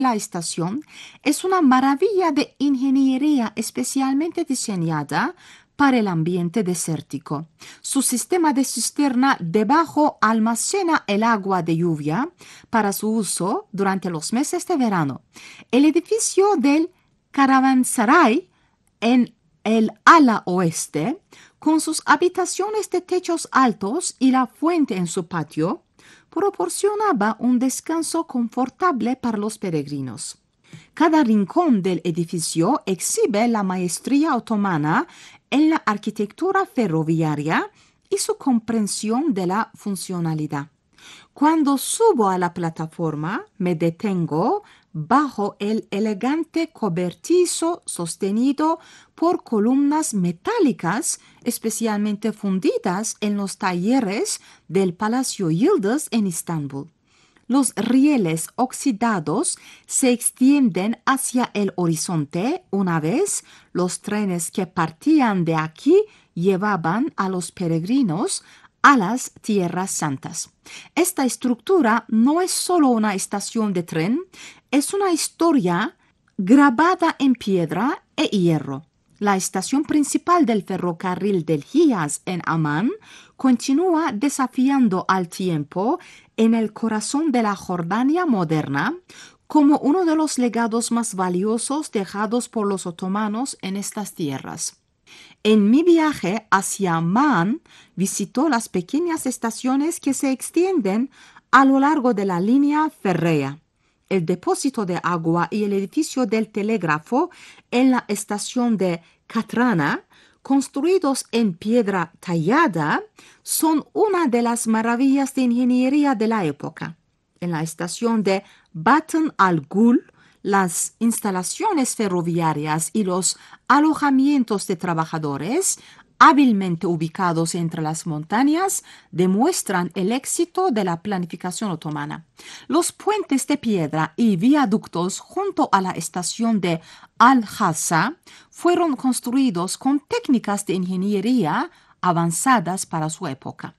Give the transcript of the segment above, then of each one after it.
la estación es una maravilla de ingeniería especialmente diseñada para el ambiente desértico. Su sistema de cisterna debajo almacena el agua de lluvia para su uso durante los meses de verano. El edificio del Caravanserai en el ala oeste, con sus habitaciones de techos altos y la fuente en su patio, proporcionaba un descanso confortable para los peregrinos. Cada rincón del edificio exhibe la maestría otomana en la arquitectura ferroviaria y su comprensión de la funcionalidad. Cuando subo a la plataforma, me detengo bajo el elegante cobertizo sostenido por columnas metálicas especialmente fundidas en los talleres del Palacio Yıldız en Estambul. Los rieles oxidados se extienden hacia el horizonte una vez los trenes que partían de aquí llevaban a los peregrinos a las Tierras Santas. Esta estructura no es solo una estación de tren, es una historia grabada en piedra e hierro. La estación principal del ferrocarril del Hiyaz en Amán continúa desafiando al tiempo en el corazón de la Jordania moderna como uno de los legados más valiosos dejados por los otomanos en estas tierras. En mi viaje hacia Amán visitó las pequeñas estaciones que se extienden a lo largo de la línea férrea, el depósito de agua y el edificio del telégrafo en la estación de Catrana, construidos en piedra tallada, son una de las maravillas de ingeniería de la época. En la estación de Batn al-Ghul, las instalaciones ferroviarias y los alojamientos de trabajadores, hábilmente ubicados entre las montañas, demuestran el éxito de la planificación otomana. Los puentes de piedra y viaductos junto a la estación de Al-Hasa fueron construidos con técnicas de ingeniería avanzadas para su época.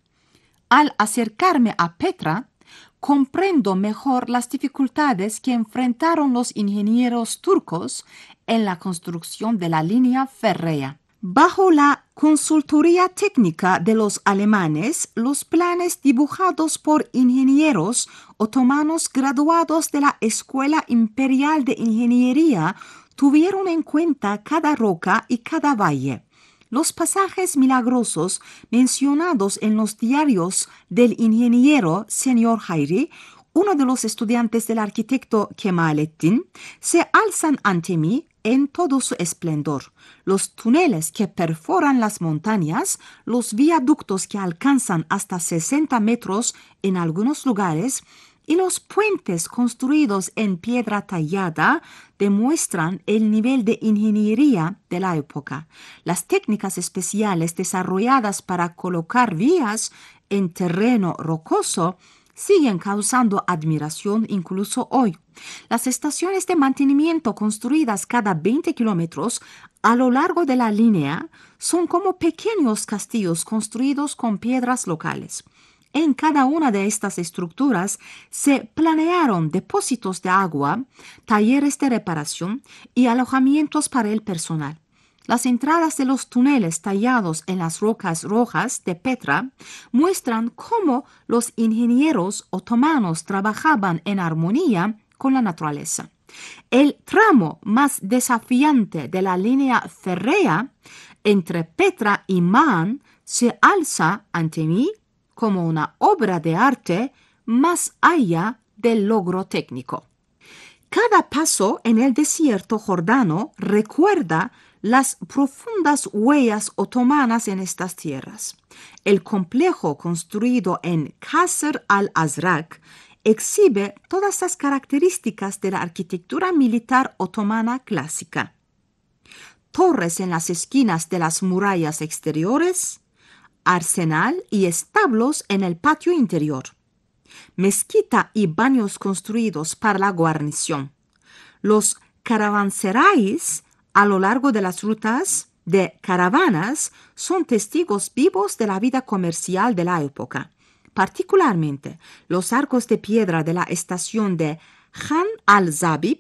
Al acercarme a Petra, comprendo mejor las dificultades que enfrentaron los ingenieros turcos en la construcción de la línea férrea. Bajo la consultoría técnica de los alemanes, los planes dibujados por ingenieros otomanos graduados de la Escuela Imperial de Ingeniería tuvieron en cuenta cada roca y cada valle. Los pasajes milagrosos mencionados en los diarios del ingeniero señor Hayri, uno de los estudiantes del arquitecto Kemalettin, se alzan ante mí en todo su esplendor. Los túneles que perforan las montañas, los viaductos que alcanzan hasta 60 metros en algunos lugares, y los puentes construidos en piedra tallada demuestran el nivel de ingeniería de la época. Las técnicas especiales desarrolladas para colocar vías en terreno rocoso siguen causando admiración incluso hoy. Las estaciones de mantenimiento construidas cada 20 kilómetros a lo largo de la línea son como pequeños castillos construidos con piedras locales. En cada una de estas estructuras se planearon depósitos de agua, talleres de reparación y alojamientos para el personal. Las entradas de los túneles tallados en las rocas rojas de Petra muestran cómo los ingenieros otomanos trabajaban en armonía con la naturaleza. El tramo más desafiante de la línea férrea entre Petra y Ma'an se alza ante mí como una obra de arte más allá del logro técnico. Cada paso en el desierto jordano recuerda las profundas huellas otomanas en estas tierras. El complejo construido en Qasr al-Azraq exhibe todas las características de la arquitectura militar otomana clásica. Torres en las esquinas de las murallas exteriores, arsenal y establos en el patio interior, mezquita y baños construidos para la guarnición. Los caravanserais a lo largo de las rutas de caravanas son testigos vivos de la vida comercial de la época. Particularmente, los arcos de piedra de la estación de Khan al-Zabib